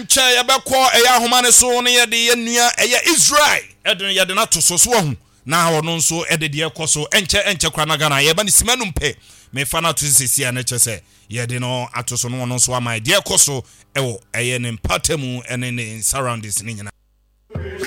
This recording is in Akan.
enche yebekọ eya ahomane so ne yede yenua eya Israel eden yede na to so ho na ono nso ede de ekoso enche kwa na Ghana yeba ni simanum pe me fa na to sisia na chese yede no atoso no ono nso ama de ekoso ewo eye ne mpatemu ene ne surroundings ni nyina